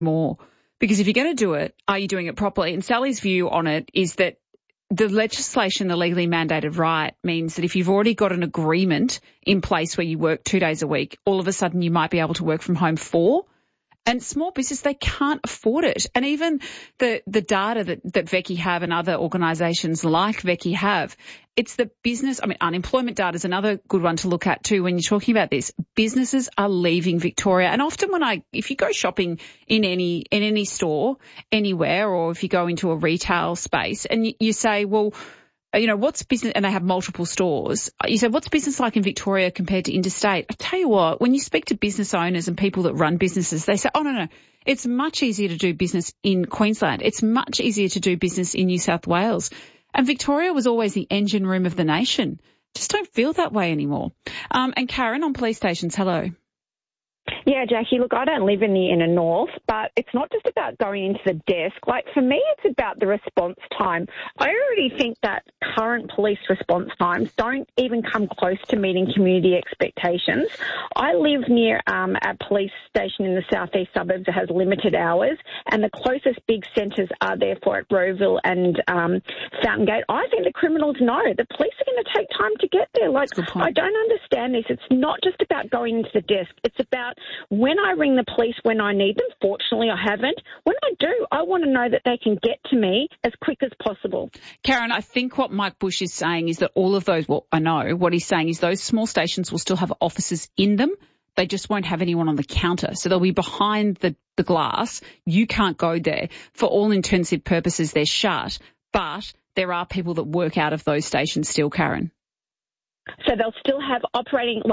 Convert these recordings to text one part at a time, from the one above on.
more. Because if you're going to do it, are you doing it properly? And Sally's view on it is that the legislation, the legally mandated right, means that if you've already got an agreement in place where you work 2 days a week, all of a sudden you might be able to work from home 4. And small business, they can't afford it. And even the data that Veki have and other organisations like Veki have, it's the business. I mean, unemployment data is another good one to look at too when you're talking about this. Businesses are leaving Victoria. And often if you go shopping in any store, anywhere, or if you go into a retail space and you say, well, you know, what's business, and they have multiple stores. You say, what's business like in Victoria compared to interstate? I tell you what, when you speak to business owners and people that run businesses, they say, oh, no, it's much easier to do business in Queensland. It's much easier to do business in New South Wales. And Victoria was always the engine room of the nation. Just don't feel that way anymore. And Karen on police stations, hello. Yeah, Jackie, look, I don't live in the inner north, but it's not just about going into the desk. Like, for me, it's about the response time. I already think that current police response times don't even come close to meeting community expectations. I live near a police station in the southeast suburbs that has limited hours, and the closest big centres are therefore at Rowville and Fountain Gate. I think the criminals know the police are going to take time to get there. Like, I don't understand this. It's not just about going into the desk. It's about when I ring the police when I need them. Fortunately, I haven't. When I do, I want to know that they can get to me as quick as possible. Karen, I think what Mike Bush is saying is that all of those, well, I know what he's saying is those small stations will still have officers in them. They just won't have anyone on the counter. So they'll be behind the glass. You can't go there. For all intensive purposes, they're shut. But there are people that work out of those stations still, Karen. So they'll still have operating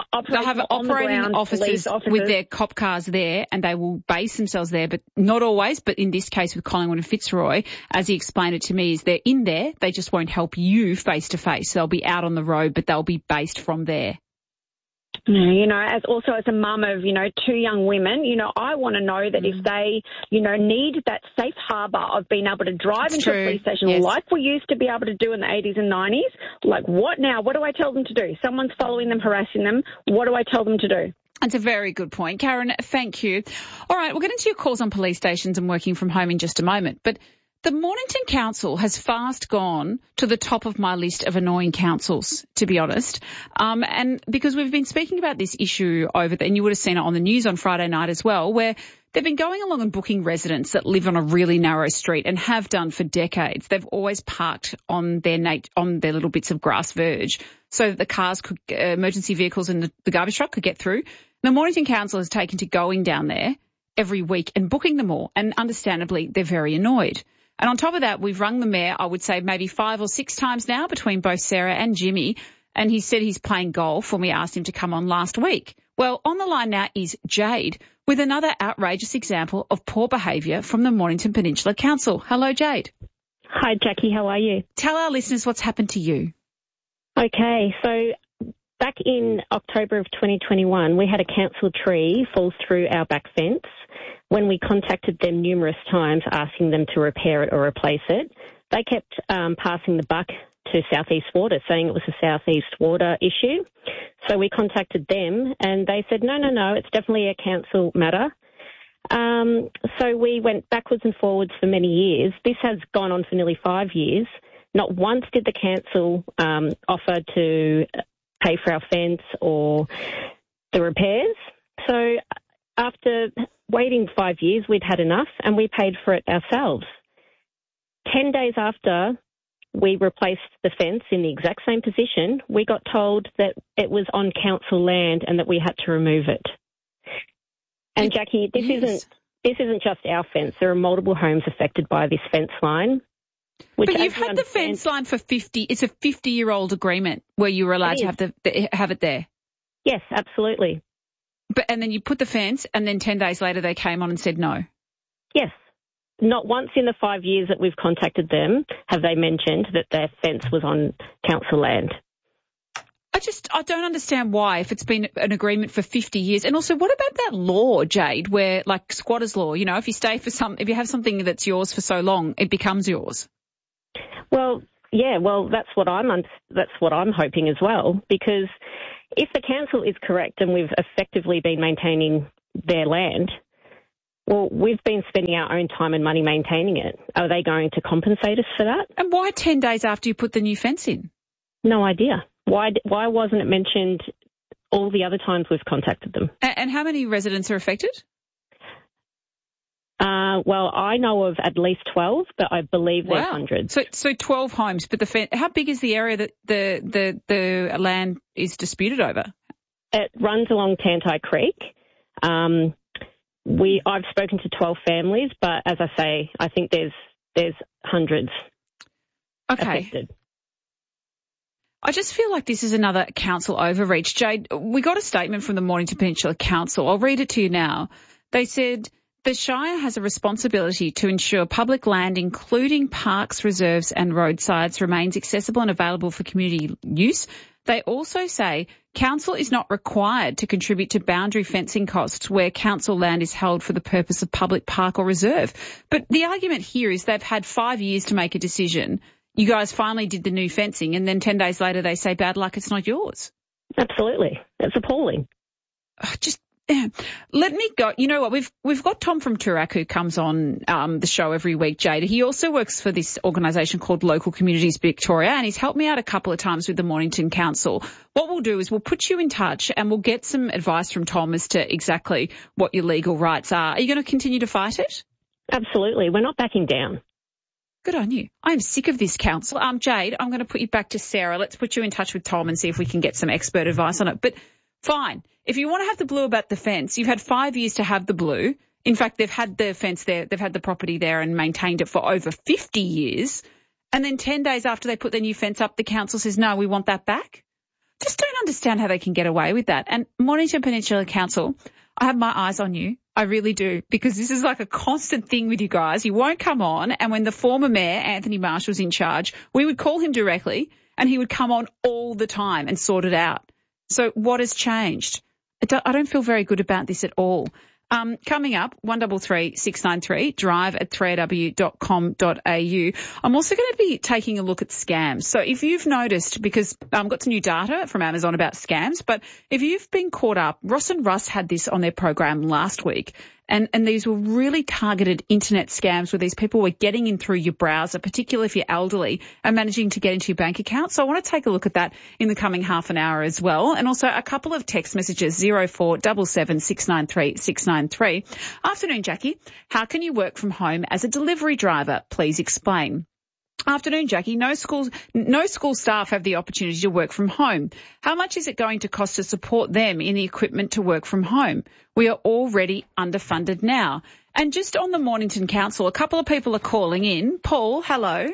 officers with their cop cars there, and they will base themselves there, but not always. But in this case with Collingwood and Fitzroy, as he explained it to me, is they're in there. They just won't help you face to face. They'll be out on the road, but they'll be based from there. You know, as a mum of, 2 young women, I want to know that if they, need that safe harbour of being able to drive into a police station like we used to be able to do in the 80s and 90s, like what now? What do I tell them to do? Someone's following them, harassing them. What do I tell them to do? That's a very good point. Karen, thank you. All right, we'll get into your calls on police stations and working from home in just a moment. But the Mornington Council has fast gone to the top of my list of annoying councils, to be honest. And because we've been speaking about this issue and you would have seen it on the news on Friday night as well, where they've been going along and booking residents that live on a really narrow street and have done for decades. They've always parked on their little bits of grass verge so that the cars emergency vehicles and the garbage truck could get through. The Mornington Council has taken to going down there every week and booking them all. And understandably, they're very annoyed. And on top of that, we've rung the mayor, I would say maybe 5 or 6 times now between both Sarah and Jimmy. And he said he's playing golf when we asked him to come on last week. Well, on the line now is Jade with another outrageous example of poor behaviour from the Mornington Peninsula Council. Hello, Jade. Hi, Jackie. How are you? Tell our listeners what's happened to you. Okay, so back in October of 2021, we had a council tree fall through our back fence. When we contacted them numerous times asking them to repair it or replace it, they kept passing the buck to South East Water, saying it was a South East Water issue. So we contacted them and they said, no, it's definitely a council matter. So we went backwards and forwards for many years. This has gone on for nearly 5 years. Not once did the council offer to pay for our fence or the repairs. So after waiting 5 years, we'd had enough and we paid for it ourselves. 10 days after we replaced the fence in the exact same position, we got told that it was on council land and that we had to remove it. And Jackie, this isn't just our fence. There are multiple homes affected by this fence line. But you've had the fence line for 50. It's a 50-year-old agreement where you were allowed to have it there. Yes, absolutely. And then you put the fence, and then 10 days later they came on and said no. Yes. Not once in the 5 years that we've contacted them have they mentioned that their fence was on council land. I don't understand why, if it's been an agreement for 50 years. And also, what about that law, Jade, where, like squatters' law, if you stay if you have something that's yours for so long, it becomes yours? Well, yeah, that's what I'm hoping as well, because if the council is correct and we've effectively been maintaining their land, Well, we've been spending our own time and money maintaining it. Are they going to compensate us for that? And why 10 days after you put the new fence in? No idea. Why wasn't it mentioned all the other times we've contacted them? And how many residents are affected? Well, I know of at least 12, but I believe there's hundreds. So 12 homes, but how big is the area that the land is disputed over? It runs along Tanti Creek. I've spoken to 12 families, but as I say, I think there's hundreds affected. I just feel like this is another council overreach. Jade, we got a statement from the Mornington Peninsula Council. I'll read it to you now. They said, the Shire has a responsibility to ensure public land, including parks, reserves and roadsides, remains accessible and available for community use. They also say council is not required to contribute to boundary fencing costs where council land is held for the purpose of public park or reserve. But the argument here is they've had 5 years to make a decision. You guys finally did the new fencing and then 10 days later they say, bad luck, it's not yours. Absolutely. It's appalling. Let me go. You know what? We've got Tom from Toorak who comes on the show every week, Jade. He also works for this organisation called Local Communities Victoria, and he's helped me out a couple of times with the Mornington Council. What we'll do is we'll put you in touch and we'll get some advice from Tom as to exactly what your legal rights are. Are you going to continue to fight it? Absolutely. We're not backing down. Good on you. I'm sick of this council. Jade, I'm going to put you back to Sarah. Let's put you in touch with Tom and see if we can get some expert advice on it. But fine. If you want to have the blue about the fence, you've had 5 years to have the blue. In fact, they've had the fence there, they've had the property there and maintained it for over 50 years. And then 10 days after they put their new fence up, the council says, no, we want that back. Just don't understand how they can get away with that. And Mornington Peninsula Council, I have my eyes on you. I really do, because this is like a constant thing with you guys. You won't come on. And when the former mayor, Anthony Marsh, was in charge, we would call him directly and he would come on all the time and sort it out. So what has changed? I don't feel very good about this at all. Coming up, 133 693, drive@3aw.com.au. I'm also going to be taking a look at scams. So if you've noticed, because I've got some new data from Amazon about scams, but if you've been caught up, Ross and Russ had this on their program last week. And these were really targeted internet scams where these people were getting in through your browser, particularly if you're elderly, and managing to get into your bank account. So I want to take a look at that in the coming half an hour as well. And also a couple of text messages, 0477 693 693. Afternoon, Jackie. How can you work from home as a delivery driver? Please explain. Afternoon, Jackie. No school staff have the opportunity to work from home. How much is it going to cost to support them in the equipment to work from home? We are already underfunded now. And just on the Mornington Council, a couple of people are calling in. Paul, hello.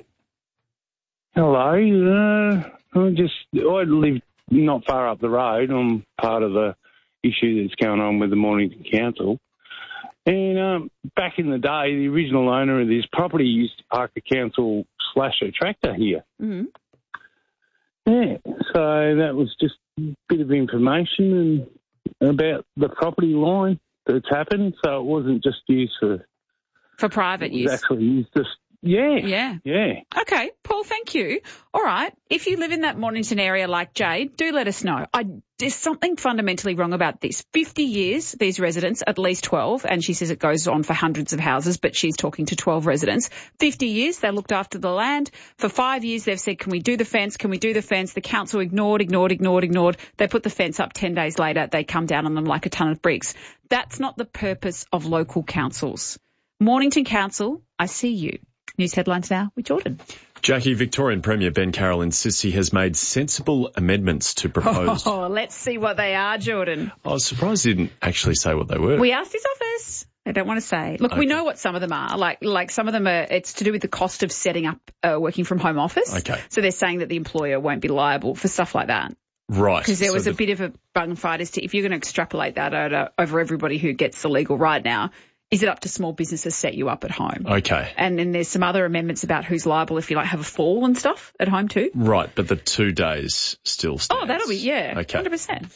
Hello. I live not far up the road. I'm part of the issue that's going on with the Mornington Council. And back in the day, the original owner of this property used to park a council slasher tractor here. Mm-hmm. Yeah, so that was just a bit of information about the property line that's happened. So it wasn't just used for private use. It was actually used just. Yeah. Okay, Paul, thank you. All right. If you live in that Mornington area like Jade, do let us know. There's something fundamentally wrong about this. 50 years, these residents, at least 12, and she says it goes on for hundreds of houses, but she's talking to 12 residents. 50 years, they looked after the land. For 5 years, they've said, can we do the fence? Can we do the fence? The council ignored. They put the fence up 10 days later. They come down on them like a ton of bricks. That's not the purpose of local councils. Mornington Council, I see you. News headlines now with Jordan. Jackie, Victorian Premier Ben Carroll insists he has made sensible amendments to proposed... Oh, let's see what they are, Jordan. I was surprised he didn't actually say what they were. We asked his office. They don't want to say. Look, we know what some of them are. Like some of them are, it's to do with the cost of setting up a working from home office. Okay. So they're saying that the employer won't be liable for stuff like that. Right. Because there was a bit of a bung fight as to if you're going to extrapolate that over everybody who gets the legal right now, is it up to small businesses set you up at home? Okay. And then there's some other amendments about who's liable if you have a fall and stuff at home too. Right, but the 2 days still stands. Oh, that'll be, yeah, okay. 100%.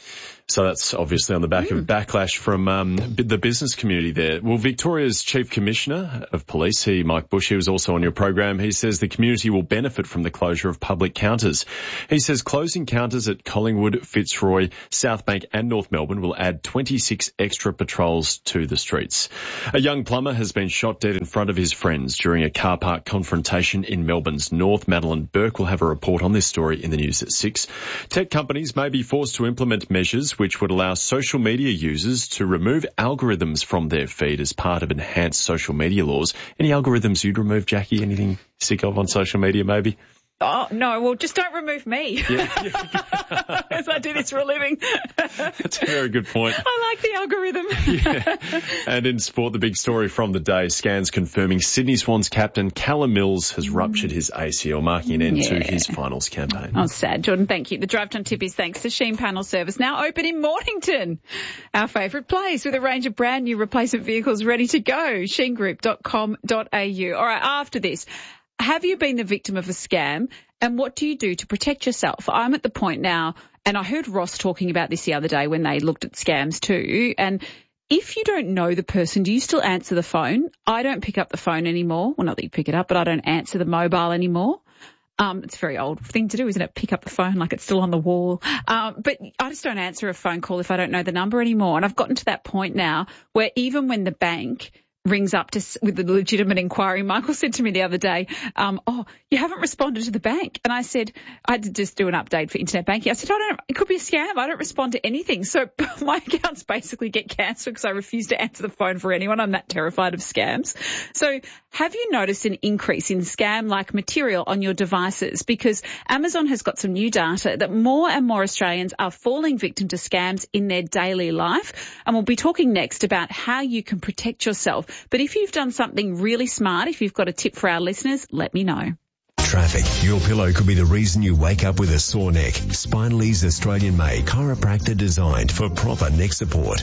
So that's obviously on the back of backlash from the business community there. Well, Victoria's Chief Commissioner of Police, Mike Bush, he was also on your program. He says the community will benefit from the closure of public counters. He says closing counters at Collingwood, Fitzroy, Southbank and North Melbourne will add 26 extra patrols to the streets. A young plumber has been shot dead in front of his friends during a car park confrontation in Melbourne's north. Madeline Burke will have a report on this story in the news at 6. Tech companies may be forced to implement measures which would allow social media users to remove algorithms from their feed as part of enhanced social media laws. Any algorithms you'd remove, Jackie? Anything sick of on social media, maybe? Oh, no, well, just don't remove me. Yeah. As I do this for a living. That's a very good point. I like the algorithm. Yeah. And in sport, the big story from the day, scans confirming Sydney Swans captain Callum Mills has ruptured his ACL, marking an end to his finals campaign. Oh, sad. Jordan, thank you. The Drive Time tip is thanks to Sheen Panel Service, now open in Mornington. Our favourite place with a range of brand new replacement vehicles ready to go. sheengroup.com.au. All right, after this, have you been the victim of a scam, and what do you do to protect yourself? I'm at the point now, and I heard Ross talking about this the other day when they looked at scams too, and if you don't know the person, do you still answer the phone? I don't pick up the phone anymore. Well, not that you pick it up, but I don't answer the mobile anymore. It's a very old thing to do, isn't it? Pick up the phone like it's still on the wall. But I just don't answer a phone call if I don't know the number anymore. And I've gotten to that point now where even when the bank rings up with a legitimate inquiry. Michael said to me the other day, you haven't responded to the bank. And I said, I had to just do an update for internet banking. I said, it could be a scam. I don't respond to anything. So my accounts basically get cancelled because I refuse to answer the phone for anyone. I'm that terrified of scams. So have you noticed an increase in scam-like material on your devices? Because Amazon has got some new data that more and more Australians are falling victim to scams in their daily life. And we'll be talking next about how you can protect yourself. But if you've done something really smart, if you've got a tip for our listeners, let me know. Traffic. Your pillow could be the reason you wake up with a sore neck. Spinally's Australian-made chiropractor designed for proper neck support.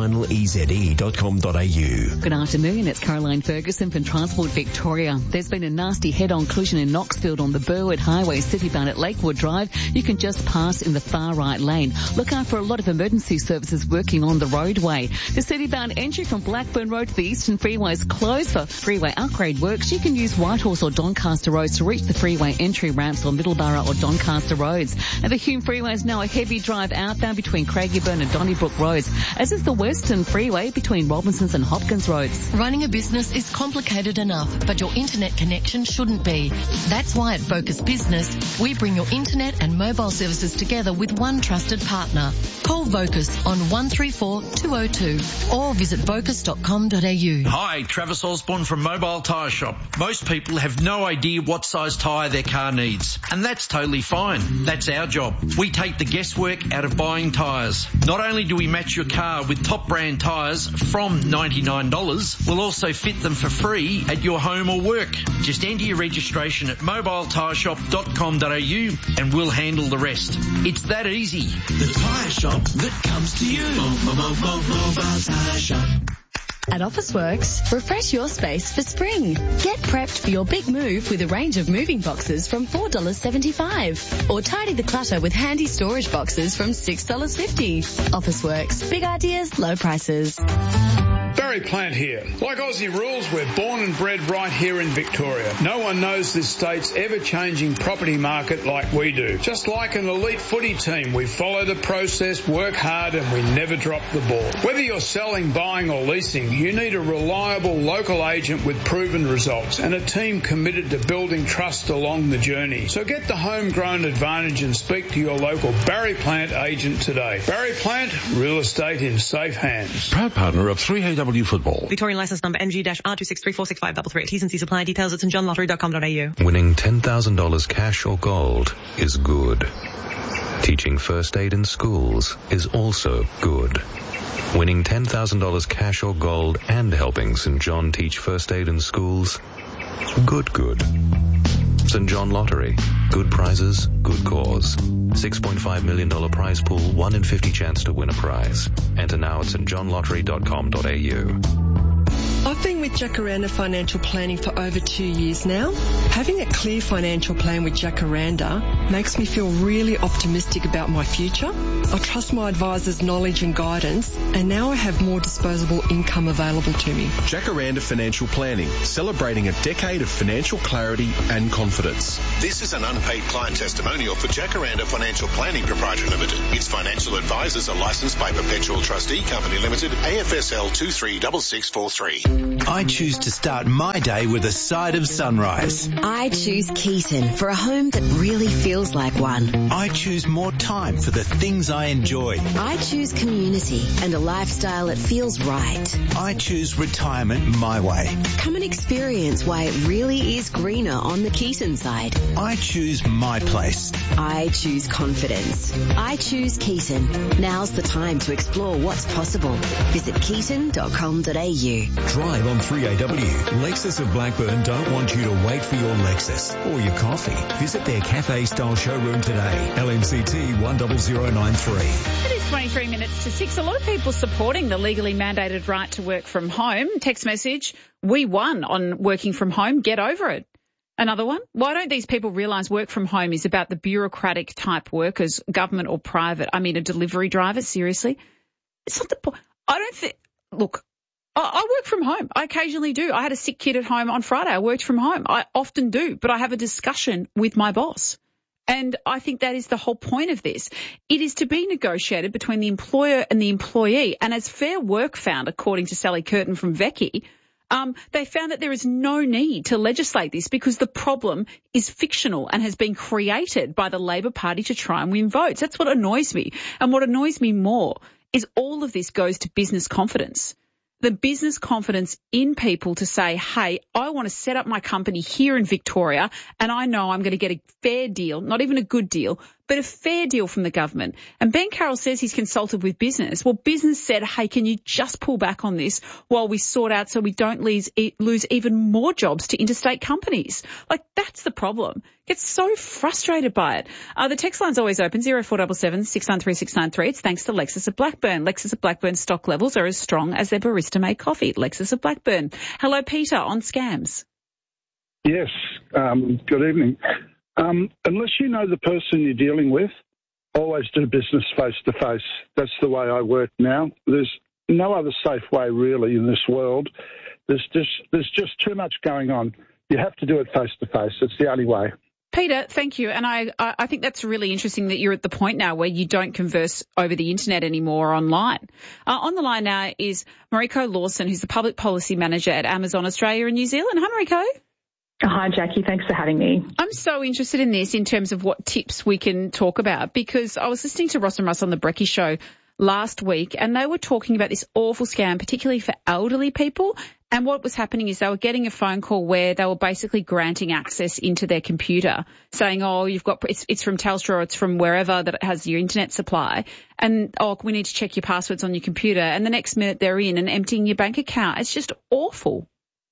SpinalEZE.com.au. Good afternoon. It's Caroline Ferguson from Transport Victoria. There's been a nasty head-on collision in Knoxfield on the Burwood Highway, citybound at Lakewood Drive. You can just pass in the far right lane. Look out for a lot of emergency services working on the roadway. The citybound entry from Blackburn Road to the Eastern Freeway is closed for freeway upgrade works. You can use Whitehorse or Doncaster roads to reach the freeway entry ramps on Middleborough or Doncaster roads. And the Hume Freeway is now a heavy drive outbound between Craigieburn and Donnybrook roads, as is the Western Freeway between Robinsons and Hopkins roads. Running a business is complicated enough, but your internet connection shouldn't be. That's why at Vocus Business, we bring your internet and mobile services together with one trusted partner. Call Vocus on 134 202 or visit vocus.com.au. Hi, Travis Osborne from Mobile Tyre Shop. Most people have no idea what size tyre their car needs, and that's totally fine. That's our job. We take the guesswork out of buying tyres. Not only do we match your car with top brand tyres from $99, we'll also fit them for free at your home or work. Just enter your registration at mobiletyreshop.com.au and we'll handle the rest. It's that easy. The tyre shop that comes to you. Mobile Tyre Shop. At Officeworks, refresh your space for spring. Get prepped for your big move with a range of moving boxes from $4.75. Or tidy the clutter with handy storage boxes from $6.50. Officeworks. Big ideas, low prices. Barry Plant here. Like Aussie rules, we're born and bred right here in Victoria. No one knows this state's ever-changing property market like we do. Just like an elite footy team, we follow the process, work hard, and we never drop the ball. Whether you're selling, buying, or leasing, you need a reliable local agent with proven results and a team committed to building trust along the journey. So get the homegrown advantage and speak to your local Barry Plant agent today. Barry Plant, real estate in safe hands. Proud partner of 3AW Football. Victorian licence number MG-R26346533. T's and C's apply. Details at stjohnlottery.com.au. Winning $10,000 cash or gold is good. Teaching first aid in schools is also good. Winning $10,000 cash or gold and helping St. John teach first aid in schools, good. St. John Lottery. Good prizes, good cause. $6.5 million prize pool, 1 in 50 chance to win a prize. Enter now at stjohnlottery.com.au. been with Jacaranda Financial Planning for over 2 years now. Having a clear financial plan with Jacaranda makes me feel really optimistic about my future. I trust my advisor's knowledge and guidance, and now I have more disposable income available to me. Jacaranda Financial Planning, celebrating a decade of financial clarity and confidence. This is an unpaid client testimonial for Jacaranda Financial Planning Proprietary Limited. Its financial advisors are licensed by Perpetual Trustee Company Limited, AFSL 236643. I choose to start my day with a side of sunrise. I choose Keaton for a home that really feels like one. I choose more time for the things I enjoy. I choose community and a lifestyle that feels right. I choose retirement my way. Come and experience why it really is greener on the Keaton side. I choose my place. I choose confidence. I choose Keaton. Now's the time to explore what's possible. Visit keaton.com.au. Drive on 3AW. Lexus of Blackburn don't want you to wait for your Lexus or your coffee. Visit their cafe-style showroom today. LMCT 10093. It is 23 minutes to 6. A lot of people supporting the legally mandated right to work from home. Text message, we won on working from home. Get over it. Another one, why don't these people realise work from home is about the bureaucratic type workers, government or private? I mean, a delivery driver, seriously? It's not the point. I don't think, look, I work from home. I occasionally do. I had a sick kid at home on Friday. I worked from home. I often do, but I have a discussion with my boss. And I think that is the whole point of this. It is to be negotiated between the employer and the employee. And as Fair Work found, according to Sally Curtin from Vecchi, they found that there is no need to legislate this because the problem is fictional and has been created by the Labor Party to try and win votes. That's what annoys me. And what annoys me more is all of this goes to business confidence. The business confidence in people to say, hey, I want to set up my company here in Victoria and I know I'm going to get a fair deal, not even a good deal, but a fair deal from the government. And Ben Carroll says he's consulted with business. Well, business said, hey, can you just pull back on this while we sort out so we don't lose even more jobs to interstate companies? Like, that's the problem. Get so frustrated by it. The text line's always open, 0477 693 693. It's thanks to Lexus of Blackburn. Lexus of Blackburn stock levels are as strong as their barista-made coffee. Lexus of Blackburn. Hello, Peter, on scams. Yes, good evening. Unless you know the person you're dealing with, always do business face-to-face. That's the way I work now. There's no other safe way, really, in this world. There's just too much going on. You have to do it face-to-face. It's the only way. Peter, thank you. And I think that's really interesting that you're at the point now where you don't converse over the internet anymore or online. On the line now is Mariko Lawson, who's the Public Policy Manager at Amazon Australia and New Zealand. Hi, Mariko. Hi, Jackie. Thanks for having me. I'm so interested in this in terms of what tips we can talk about because I was listening to Ross and Russ on the Brekkie Show last week and they were talking about this awful scam, particularly for elderly people. And what was happening is they were getting a phone call where they were basically granting access into their computer saying, oh, you've got, it's from Telstra or it's from wherever that it has your internet supply. And, oh, we need to check your passwords on your computer. And the next minute they're in and emptying your bank account. It's just awful.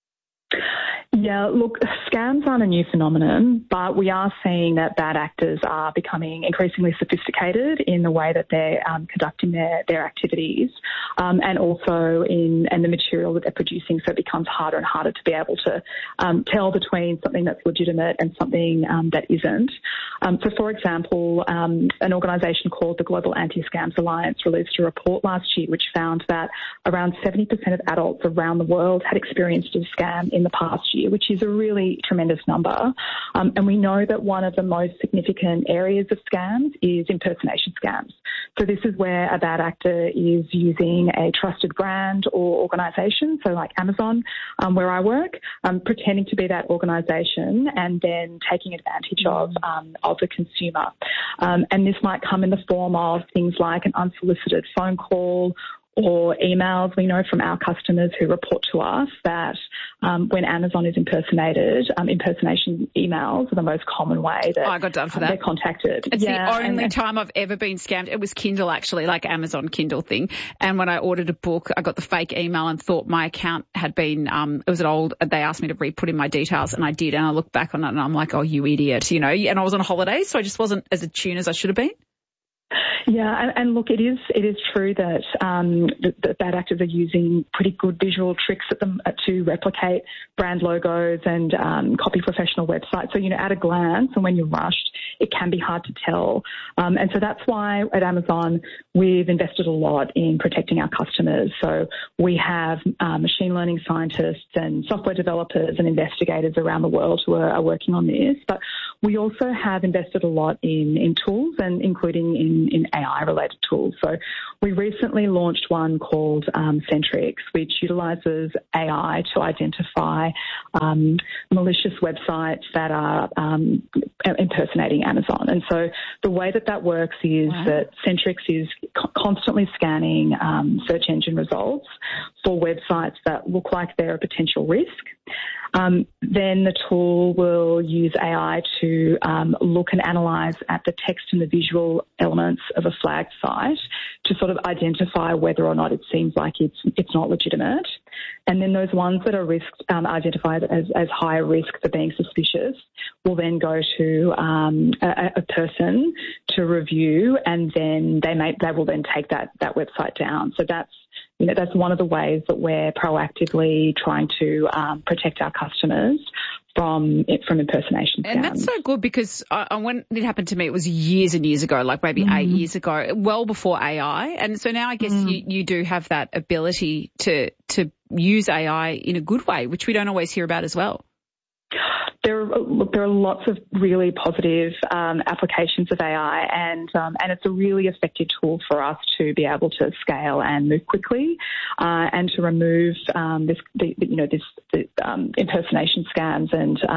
Yeah, look, scams aren't a new phenomenon, but we are seeing that bad actors are becoming increasingly sophisticated in the way that they're conducting their activities and also in the material that they're producing, so it becomes harder and harder to be able to tell between something that's legitimate and something that isn't. So, for example, an organisation called the Global Anti-Scams Alliance released a report last year which found that around 70% of adults around the world had experienced a scam in the past year, which is a really tremendous number. And we know that one of the most significant areas of scams is impersonation scams. So this is where a bad actor is using a trusted brand or organisation, so like Amazon, where I work, pretending to be that organisation and then taking advantage of the consumer. And this might come in the form of things like an unsolicited phone call or emails. We know from our customers who report to us that when Amazon is impersonated, impersonation emails are the most common way that I got done for that. They're contacted. It's the only time I've ever been scammed. It was Kindle, actually, like Amazon Kindle thing. And when I ordered a book, I got the fake email and thought my account had been, it was an old, they asked me to re-put in my details and I did. And I looked back on it and I'm like, oh, you idiot, you know, and I was on holiday, so I just wasn't as attuned as I should have been. Yeah, and look, it is true that the bad actors are using pretty good visual tricks to replicate brand logos and copy professional websites. So, at a glance and when you're rushed, it can be hard to tell. And so that's why at Amazon we've invested a lot in protecting our customers. So we have machine learning scientists and software developers and investigators around the world who are working on this. But we also have invested a lot in tools, and including in AI-related tools. So we recently launched one called Centrix, which utilises AI to identify malicious websites that are impersonating Amazon. And so the way that works is that Centrix is constantly scanning search engine results for websites that look like they're a potential risk. Then the tool will use AI to look and analyse at the text and the visual elements of a flagged site to sort of identify whether or not it seems like it's not legitimate. And then those ones that are identified as higher risk for being suspicious will then go to a person to review, and then they will then take that website down. So that's one of the ways that we're proactively trying to protect our customers from impersonation scams. And that's so good, because when it happened to me, it was years and years ago, like maybe 8 years ago, well before AI. And so now I guess you do have that ability to use AI in a good way, which we don't always hear about as well. There are lots of really positive applications of AI, and it's a really effective tool for us to be able to scale and move quickly, and to remove this impersonation scams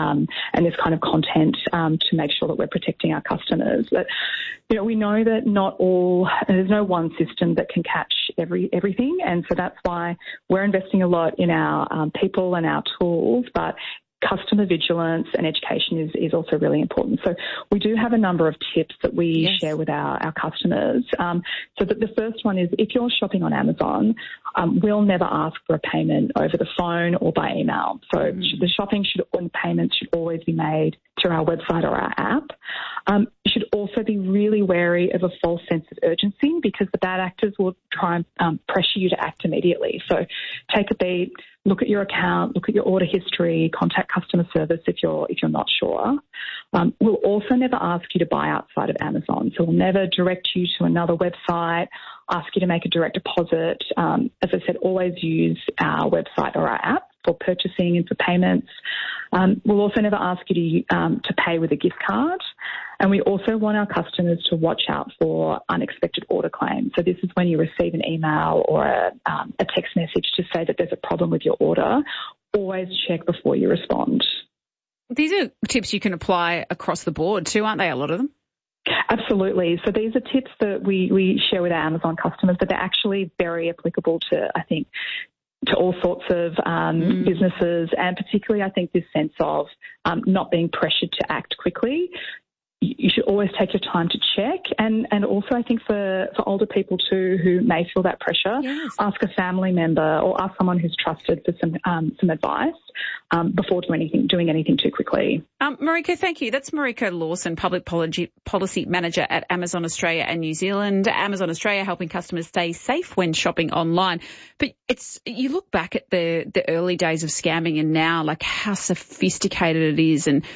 and this kind of content to make sure that we're protecting our customers. But we know that there's no one system that can catch everything, and so that's why we're investing a lot in our people and our tools, but customer vigilance and education is also really important. So we do have a number of tips that we share with our customers. So the first one is, if you're shopping on Amazon, we'll never ask for a payment over the phone or by email. So the shopping and payments should always be made through our website or our app. You should also be really wary of a false sense of urgency, because the bad actors will try and pressure you to act immediately. So take a beat, look at your account, look at your order history, contact customer service if you're not sure. We'll also never ask you to buy outside of Amazon. So we'll never direct you to another website, ask you to make a direct deposit. As I said, always use our website or our app for purchasing and for payments. We'll also never ask you to pay with a gift card. And we also want our customers to watch out for unexpected order claims. So this is when you receive an email or a text message to say that there's a problem with your order. Always check before you respond. These are tips you can apply across the board too, aren't they, a lot of them? Absolutely. So these are tips that we share with our Amazon customers, but they're actually very applicable to, I think, to all sorts of businesses, and particularly, I think, this sense of not being pressured to act quickly. You should always take your time to check, and also I think for older people too who may feel that pressure, ask a family member or ask someone who's trusted for some advice before doing anything too quickly. Marika, thank you. That's Marika Lawson, Public Policy Manager at Amazon Australia and New Zealand. Amazon Australia helping customers stay safe when shopping online. But you look back at the early days of scamming and now, like, how sophisticated it is, and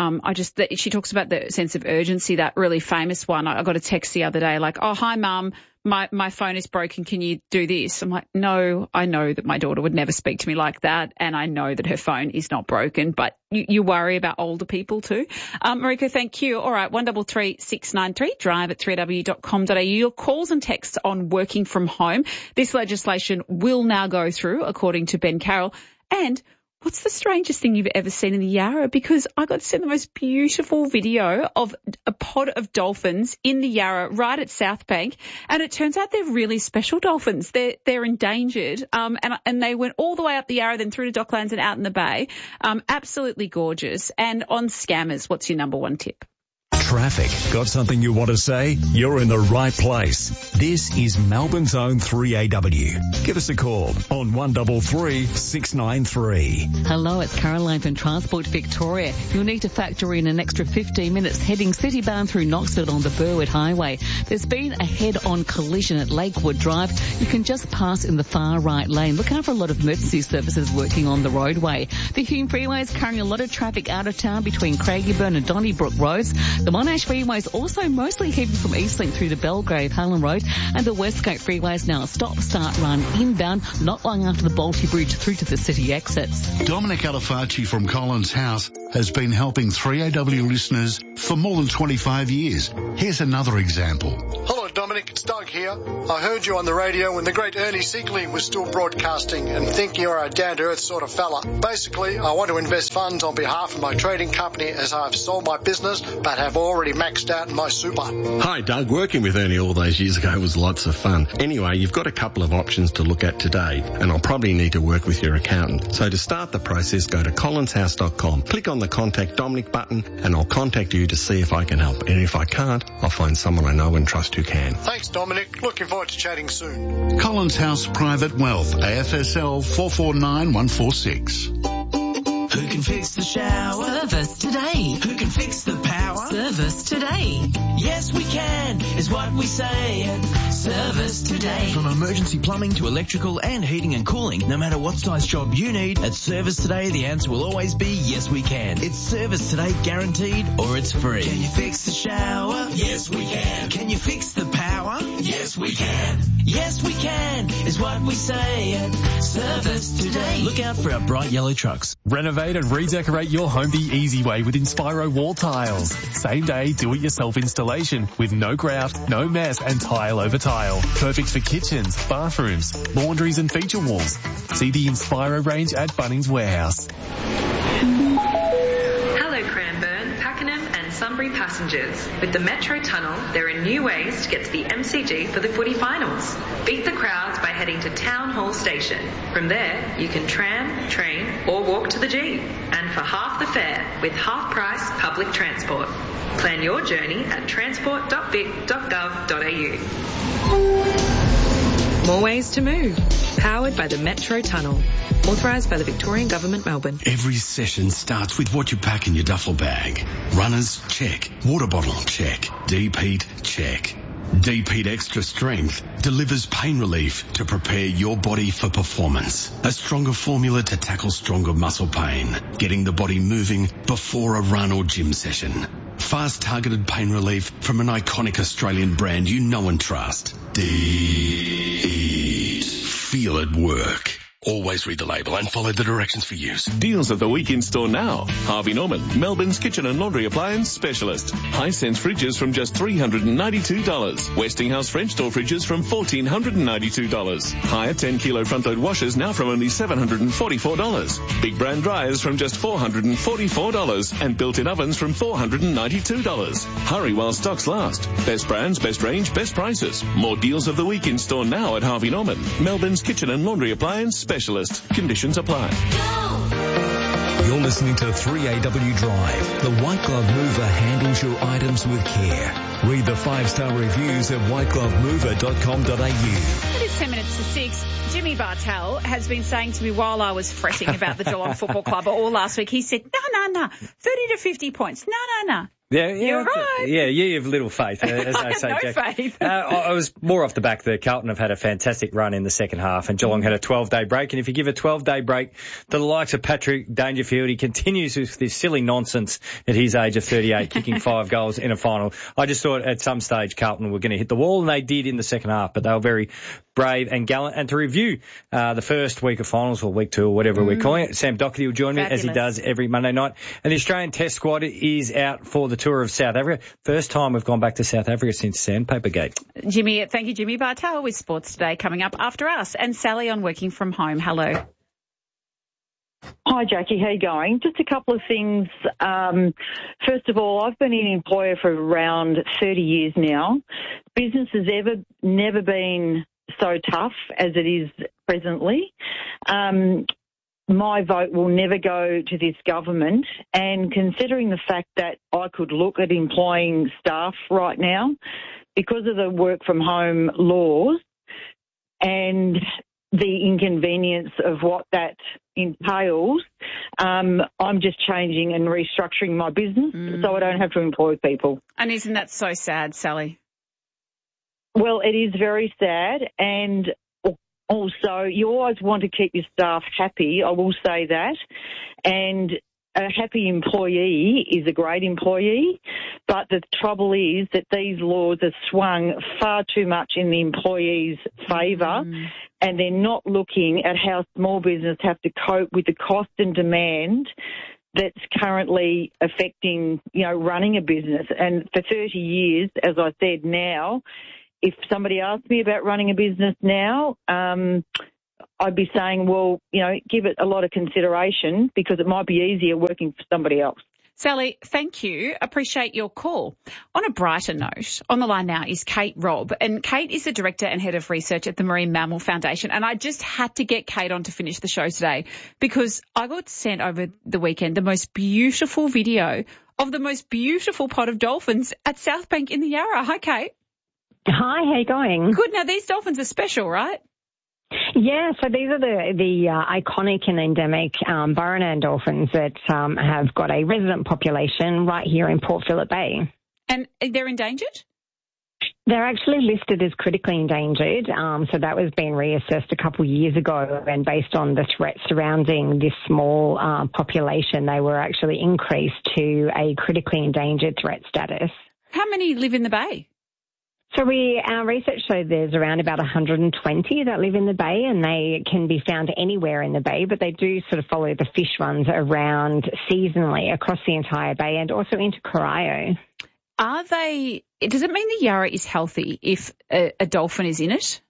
she talks about the sense of urgency, that really famous one. I got a text the other day like, "Oh, hi, Mum, my phone is broken. Can you do this?" I'm like, no, I know that my daughter would never speak to me like that, and I know that her phone is not broken, but you worry about older people too. Marika, thank you. All right, 133 693, drive at 3w.com.au. Your calls and texts on working from home. This legislation will now go through, according to Ben Carroll. And what's the strangest thing you've ever seen in the Yarra? Because I got to see the most beautiful video of a pod of dolphins in the Yarra right at South Bank, and it turns out they're really special dolphins. They're endangered, and they went all the way up the Yarra, then through to Docklands and out in the bay. Absolutely gorgeous. And on scammers, what's your number one tip? traffic. Got something you want to say? You're in the right place. This is Melbourne's own 3AW. Give us a call on 133 693. Hello, it's Caroline from Transport Victoria. You'll need to factor in an extra 15 minutes heading citybound through Knoxfield on the Burwood Highway. There's been a head-on collision at Lakewood Drive. You can just pass in the far right lane. Look out for a lot of emergency services working on the roadway. The Hume Freeway is carrying a lot of traffic out of town between Craigieburn and Donnybrook Roads. The Monash Freeway is also mostly heading from Eastlink through to Belgrave, Helen Road, and the Westgate Freeway is now a stop-start-run inbound, not long after the Balti Bridge through to the city exits. Dominic Alifacci from Collins House has been helping 3AW listeners for more than 25 years. Here's another example. Hello, Dominic. It's Doug here. I heard you on the radio when the great Ernie Siegley was still broadcasting and think you're a down-to-earth sort of fella. Basically, I want to invest funds on behalf of my trading company as I've sold my business but have already maxed out my super. Hi, Doug. Working with Ernie all those years ago was lots of fun. Anyway, you've got a couple of options to look at today, and I'll probably need to work with your accountant. So to start the process, go to collinshouse.com, click on the Contact Dominic button, and I'll contact you to see if I can help. And if I can't, I'll find someone I know and trust who can. Thanks, Dominic. Looking forward to chatting soon. Collins House Private Wealth, AFSL 449146. Who can fix the shower? Service today. Who can fix the power? Service today. Yes, we can, is what we say at Service Today. From emergency plumbing to electrical and heating and cooling, no matter what size job you need, at Service Today, the answer will always be yes, we can. It's Service Today guaranteed or it's free. Can you fix the shower? Yes, we can. Can you fix the power? Yes, we can. Yes, we can, is what we say at Service Today. Look out for our bright yellow trucks. Renovate and redecorate your home the easy way with Inspiro wall tiles. Same day do-it-yourself installation with no grout, no mess and tile over tile. Perfect for kitchens, bathrooms, laundries and feature walls. See the Inspiro range at Bunnings Warehouse. Hello Cranbourne, Pakenham and Sunbury passengers. With the Metro Tunnel, there are new ways to get to the MCG for the footy finals. Beat the crowds by heading to Town Hall Station. From there, you can tram, train or walk to the G. And for half the fare with half-price public transport. Plan your journey at transport.vic.gov.au. More ways to move. Powered by the Metro Tunnel. Authorised by the Victorian Government, Melbourne. Every session starts with what you pack in your duffel bag. Runners, check. Water bottle, check. Deep heat, check. Deep Heat Extra Strength delivers pain relief to prepare your body for performance. A stronger formula to tackle stronger muscle pain, getting the body moving before a run or gym session. Fast targeted pain relief from an iconic Australian brand you know and trust. Deep. Feel it work. Always read the label and follow the directions for use. Deals of the week in store now. Harvey Norman, Melbourne's kitchen and laundry appliance specialist. Hisense fridges from just $392. Westinghouse French door fridges from $1,492. Higher 10-kilo front-load washers now from only $744. Big brand dryers from just $444. And built-in ovens from $492. Hurry while stocks last. Best brands, best range, best prices. More deals of the week in store now at Harvey Norman, Melbourne's kitchen and laundry appliance specialist. Conditions apply. You're listening to 3AW Drive. The White Glove Mover handles your items with care. Read the 5-star reviews at whiteglovemover.com.au. It is 10 minutes to 6. Jimmy Bartel has been saying to me while I was fretting about the Geelong Football Club all last week, he said, no, 30 to 50 points. No. Yeah, you're right. Yeah, you have little faith, as I say, no Jack. Faith. I was more off the back that Carlton have had a fantastic run in the second half, and Geelong had a 12-day break. And if you give a 12-day break to the likes of Patrick Dangerfield, he continues with this silly nonsense at his age of 38, kicking 5 goals in a final. I just thought at some stage Carlton were going to hit the wall, and they did in the second half, but they were very brave and gallant. And to review the first week of finals, or week 2, or whatever we're calling it, Sam Doherty will join me as he does every Monday night. And the Australian Test squad is out for the tour of South Africa. First time we've gone back to South Africa since Sandpapergate. Jimmy, thank you, Jimmy Bartel, with Sports Today coming up after us. And Sally on Working From Home. Hello. Hi, Jackie. How you going? Just a couple of things. First of all, I've been an employer for around 30 years now. Business has never been so tough as it is presently. my vote will never go to this government, and considering the fact that I could look at employing staff right now because of the work from home laws and the inconvenience of what that entails, I'm just changing and restructuring my business so I don't have to employ people. And isn't that so sad, Sally? Well, it is very sad, and also you always want to keep your staff happy, I will say that, and a happy employee is a great employee, but the trouble is that these laws are swung far too much in the employee's favour, and they're not looking at how small business have to cope with the cost and demand that's currently affecting, running a business. And for 30 years, as I said, now, if somebody asked me about running a business now, I'd be saying, well, give it a lot of consideration because it might be easier working for somebody else. Sally, thank you. Appreciate your call. On a brighter note, on the line now is Kate Robb. And Kate is the Director and Head of Research at the Marine Mammal Foundation. And I just had to get Kate on to finish the show today because I got sent over the weekend the most beautiful video of the most beautiful pod of dolphins at South Bank in the Yarra. Hi, Kate. Hi, how you going? Good. Now, these dolphins are special, right? Yeah, so these are the iconic and endemic Burranan dolphins that have got a resident population right here in Port Phillip Bay. And they're endangered? They're actually listed as critically endangered, so that was being reassessed a couple of years ago, and based on the threats surrounding this small population, they were actually increased to a critically endangered threat status. How many live in the bay? So our research showed there's around about 120 that live in the bay, and they can be found anywhere in the bay, but they do sort of follow the fish runs around seasonally across the entire bay and also into Corio. Does it mean the Yarra is healthy if a dolphin is in it?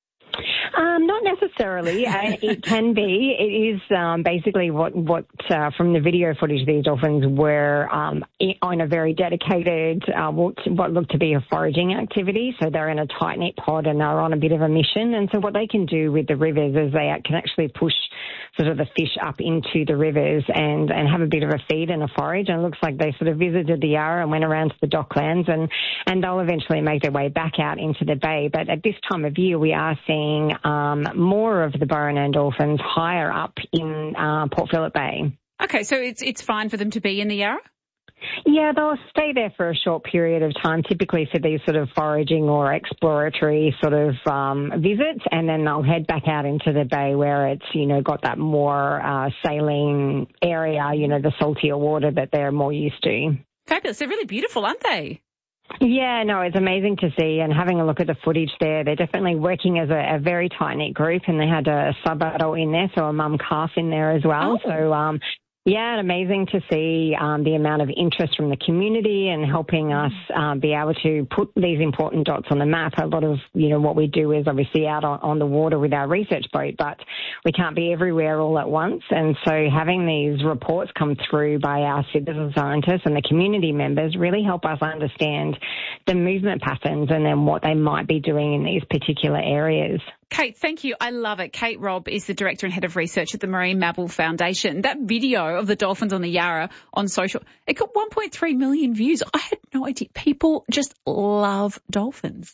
Not necessarily. It can be. It is basically what from the video footage, these dolphins were on a very dedicated, what looked to be a foraging activity. So they're in a tight-knit pod and they're on a bit of a mission. And so what they can do with the rivers is they can actually push sort of the fish up into the rivers and have a bit of a feed and a forage. And it looks like they sort of visited the Yarra and went around to the docklands and they'll eventually make their way back out into the bay. But at this time of year, we are seeing more of the Burranan dolphins higher up in Port Phillip Bay. Okay, so it's fine for them to be in the Yarra? Yeah, they'll stay there for a short period of time, typically for these sort of foraging or exploratory sort of visits, and then they'll head back out into the bay where it's, got that more saline area, the saltier water that they're more used to. Fabulous. They're really beautiful, aren't they? Yeah, no, it's amazing to see, and having a look at the footage there, they're definitely working as a very tight-knit group, and they had a sub-adult in there, so a mum-calf in there as well. Oh. So, yeah, amazing to see the amount of interest from the community and helping us be able to put these important dots on the map. A lot of, what we do is obviously out on the water with our research boat, but we can't be everywhere all at once. And so having these reports come through by our citizen scientists and the community members really help us understand the movement patterns and then what they might be doing in these particular areas. Kate, thank you. I love it. Kate Robb is the Director and Head of Research at the Marine Mammal Foundation. That video of the dolphins on the Yarra on social, it got 1.3 million views. I had no idea. People just love dolphins.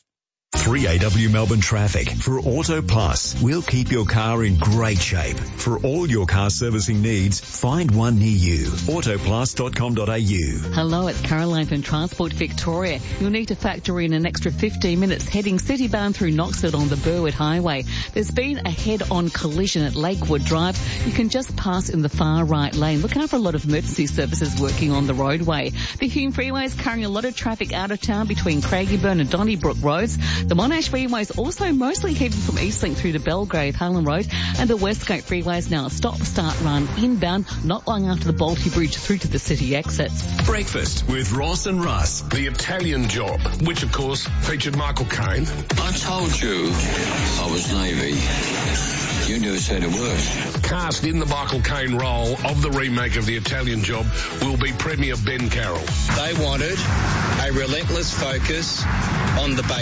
3AW Melbourne traffic. For Auto Plus, we'll keep your car in great shape. For all your car servicing needs, find one near you. Autoplus.com.au. Hello, it's Caroline from Transport Victoria. You'll need to factor in an extra 15 minutes heading citybound through Knoxfield on the Burwood Highway. There's been a head-on collision at Lakewood Drive. You can just pass in the far right lane. Look out for a lot of emergency services working on the roadway. The Hume Freeway is carrying a lot of traffic out of town between Craigieburn and Donnybrook Roads. The Monash Freeway is also mostly heading from Eastlink through to Belgrave, Harlan Road, and the Westgate Freeway is now stop, start, run inbound, not long after the Balti Bridge through to the city exits. Breakfast with Ross and Russ. The Italian Job, which of course featured Michael Caine. I told you I was Navy. You never said a word. Cast in the Michael Caine role of the remake of The Italian Job will be Premier Ben Carroll. They wanted a relentless focus on the basics.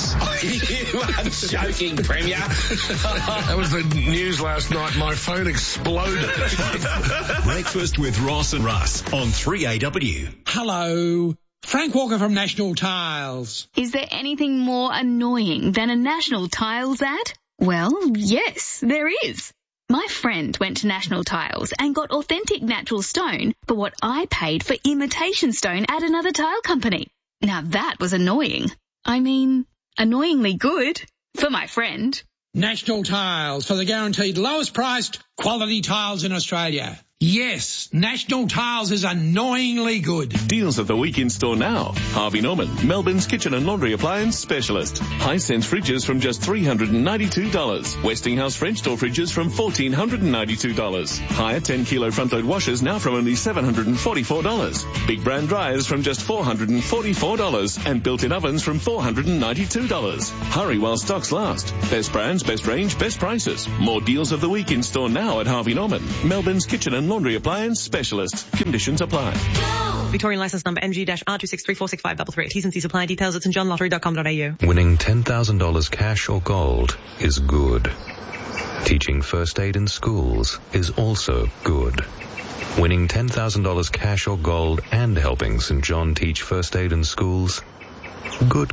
Ross. You are joking, Premier. That was the news last night. My phone exploded. Breakfast with Ross and Russ on 3AW. Hello. Frank Walker from National Tiles. Is there anything more annoying than a National Tiles ad? Well, yes, there is. My friend went to National Tiles and got authentic natural stone for what I paid for imitation stone at another tile company. Now that was annoying. I mean, annoyingly good for my friend. National Tiles for the guaranteed lowest priced quality tiles in Australia. Yes, National Tiles is annoyingly good. Deals of the week in store now. Harvey Norman, Melbourne's kitchen and laundry appliance specialist. Hisense fridges from just $392. Westinghouse French door fridges from $1,492. Higher 10-kilo front-load washers now from only $744. Big brand dryers from just $444. And built-in ovens from $492. Hurry while stocks last. Best brands, best range, best prices. More deals of the week in store now at Harvey Norman, Melbourne's kitchen and laundry appliance specialist. Conditions apply. Victorian license number MG-R2634653. T's and C's apply. Details at stjohnlottery.com.au. Winning $10,000 cash or gold is good. Teaching first aid in schools is also good. Winning $10,000 cash or gold and helping St. John teach first aid in schools, good.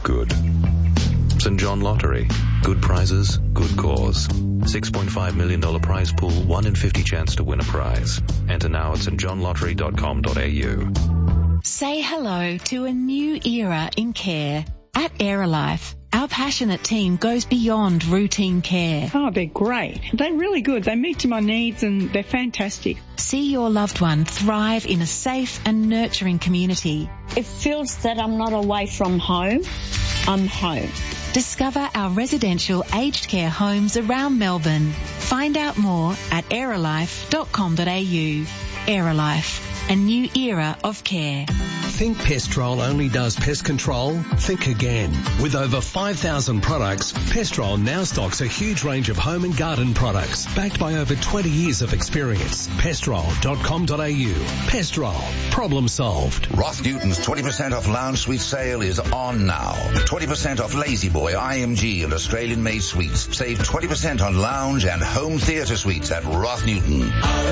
St. John Lottery. Good prizes, good cause. $6.5 million prize pool, 1 in 50 chance to win a prize. Enter now at stjohnlottery.com.au. Say hello to a new era in care. At Aerolife, our passionate team goes beyond routine care. Oh, they're great. They're really good. They meet my needs and they're fantastic. See your loved one thrive in a safe and nurturing community. It feels that I'm not away from home. I'm home. Discover our residential aged care homes around Melbourne. Find out more at aerolife.com.au. Aerolife, a new era of care. Think Pestrol only does pest control? Think again. With over 5,000 products, Pestrol now stocks a huge range of home and garden products, backed by over 20 years of experience. Pestrol.com.au. Pestrol. Problem solved. Roth Newton's 20% off lounge suite sale is on now. 20% off Lazy Boy, IMG and Australian-made suites. Save 20% on lounge and home theatre suites at Roth Newton.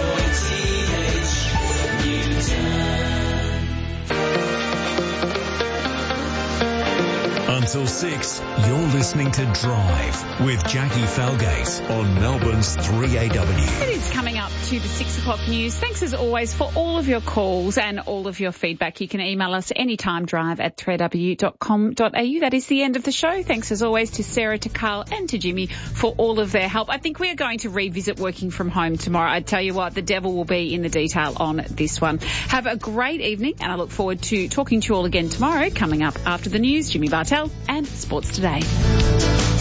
Until 6, you're listening to Drive with Jackie Falgate on Melbourne's 3AW. It is coming up to the 6 o'clock news. Thanks as always for all of your calls and all of your feedback. You can email us anytime, drive@3aw.com.au. That is the end of the show. Thanks as always to Sarah, to Carl and to Jimmy for all of their help. I think we are going to revisit working from home tomorrow. I tell you what, the devil will be in the detail on this one. Have a great evening and I look forward to talking to you all again tomorrow. Coming up after the news, Jimmy Bartell and Sports Today.